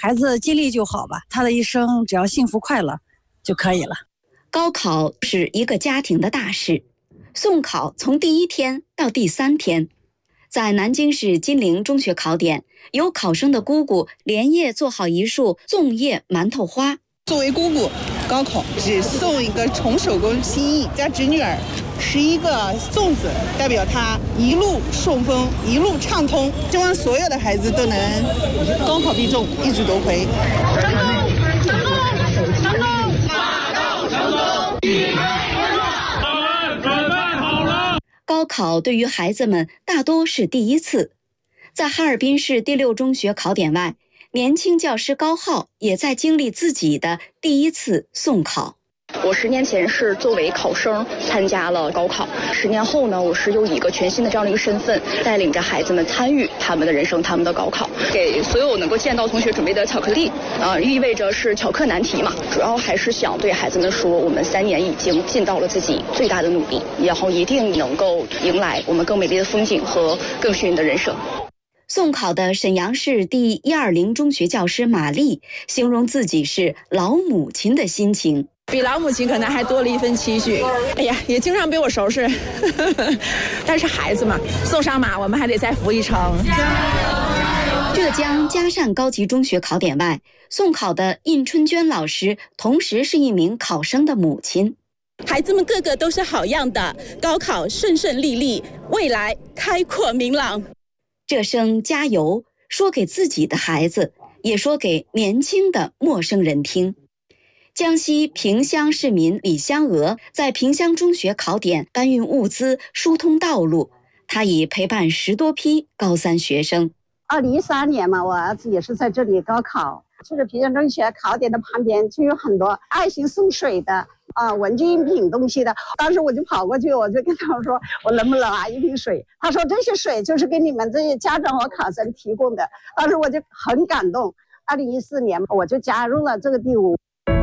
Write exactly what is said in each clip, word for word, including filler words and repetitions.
孩子尽力就好吧，他的一生只要幸福快乐就可以了。 高考是一个家庭的大事，送考从第一天到第三天。在南京市金陵中学考点，由考生的姑姑连夜做好一束粽叶馒头花。 作为姑姑，高考只送一个纯手工心意，家侄女儿持一个粽子，代表她一路顺风，一路畅通。希望所有的孩子都能高考必中，一举夺回。 成功！成功！成功！马到成功！预备我们准备好了。 高考对于孩子们大多是第一次，在哈尔滨市第六中学考点外，年轻教师高浩也在经历自己的第一次送考。 我十年前是作为考生参加了高考，十年后呢，我是有一个全新的这样的一个身份，带领着孩子们参与他们的人生，他们的高考。给所有能够见到同学准备的巧克力，呃，意味着是巧克难题嘛。主要还是想对孩子们说，我们三年已经尽到了自己最大的努力，然后一定能够迎来我们更美丽的风景和更幸运的人生。 送考的沈阳市第一二零中学教师马丽形容自己是老母亲的心情。 比老母亲可能还多了一份期许，哎呀，也经常被我收拾，但是孩子嘛，送上马，我们还得再扶一程。 浙江嘉善高级中学考点外，送考的印春娟老师同时是一名考生的母亲。 孩子们个个都是好样的，高考顺顺利利，未来开阔明朗。 这声加油，说给自己的孩子，也说给年轻的陌生人听。江西萍乡市民李香娥在萍乡中学考点搬运物资、疏通道路，她已陪伴十多批高三学生。 二零一三年嘛，我儿子也是在这里高考，这个萍乡中学考点的旁边就有很多爱心送水的啊、呃，文具用品东西的。当时我就跑过去，我就跟他们说，我能不能拿一瓶水？他说这些水就是给你们这些家长和考生提供的。当时我就很感动。二零一四年我就加入了这个队伍。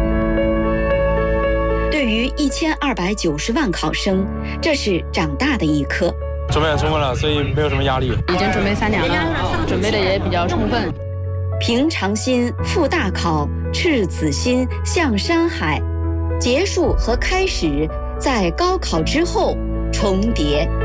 对于一千二百九十万考生，这是长大的一刻。 准备很充分了，所以没有什么压力。 已经准备三年了，准备的也比较充分。 平常心赴大考，赤子心向山海。结束和开始在高考之后重叠。